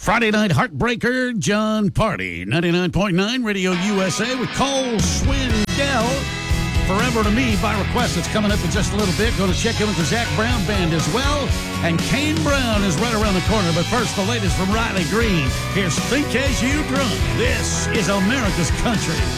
Friday Night Heartbreaker, John Party, 99.9 Radio USA with Cole Swindell. Forever to Me by request. It's coming up in just a little bit. Going to check in with the Zach Brown Band as well. And Kane Brown is right around the corner. But first, the latest from Riley Green. Here's Think As You Drunk. This is America's Country.